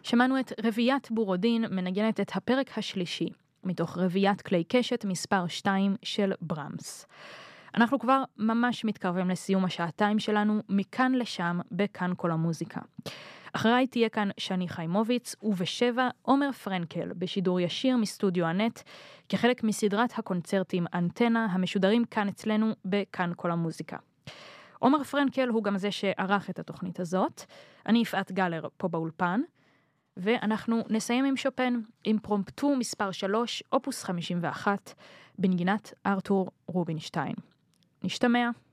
שמענו את רביית בורודין מנגנת את הפרק השלישי, מתוך רביית כלי קשת מספר 2 של ברמס. אנחנו כבר ממש מתקרבים לסיום השעתיים שלנו, מכאן לשם, בכאן כל המוזיקה. אחריי תהיה כאן שני חיימוביץ, ובשבע עומר פרנקל, בשידור ישיר מסטודיו הנט, כחלק מסדרת הקונצרטים אנטנה, המשודרים כאן אצלנו בכאן כל המוזיקה. עומר פרנקל הוא גם זה שערך את התוכנית הזאת. אני יפעת גלר פה באולפן, ואנחנו נסיים עם שופן, אימפרומפטו מספר 3, אופוס 51, בנגינת ארתור רובינשטיין. נשתמע.